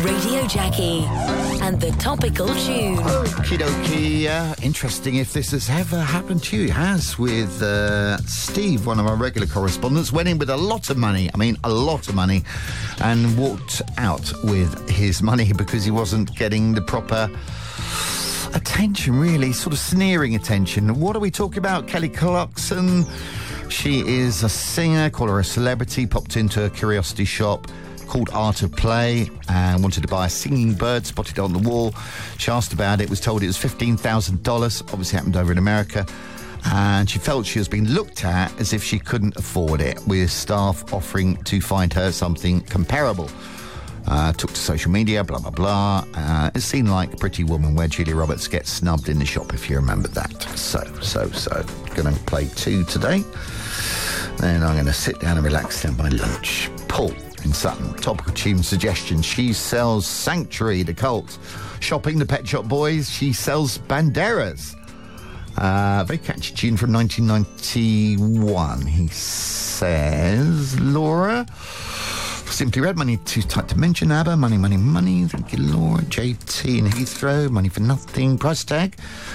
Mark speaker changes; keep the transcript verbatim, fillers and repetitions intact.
Speaker 1: Radio Jackie and the topical tune.
Speaker 2: Okie dokie. Uh, interesting if this has ever happened to you. It has with uh, Steve, one of our regular correspondents. Went in with a lot of money, I mean a lot of money, and walked out with his money because he wasn't getting the proper attention, really, sort of sneering attention. What are we talking about? Kelly Clarkson. She is a singer, call her a celebrity, popped into a curiosity shop called Art of Play and wanted to buy a singing bird, spotted it on the wall. She asked about it, was told it was fifteen thousand dollars, obviously happened over in America, and she felt she was being looked at as if she couldn't afford it, with staff offering to find her something comparable. Uh, took to social media, blah, blah, blah. Uh, it seemed like Pretty Woman, where Julia Roberts gets snubbed in the shop, if you remember that. So, so, so. Going to play two today. Then I'm going to sit down and relax down my lunch. Paul in Sutton. Topical tune suggestion. She sells Sanctuary, the Cult. Shopping, the Pet Shop Boys. She sells Banderas. Uh, very catchy tune from nineteen ninety-one. He says, Laura... Simply Red, money too tight to mention. ABBA, money, money, money. Thank you, Laura. J T in Heathrow, money for nothing. Price tag.